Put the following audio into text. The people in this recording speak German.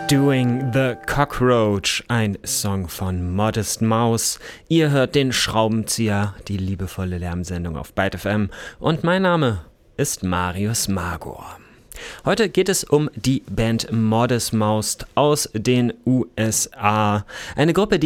Doing the Cockroach, ein Song von Modest Mouse. Ihr hört den Schraubenzieher, die liebevolle Lärmsendung auf Byte FM. Und mein Name ist Marius Magor. Heute geht es um die Band Modest Mouse aus den USA. Eine Gruppe, die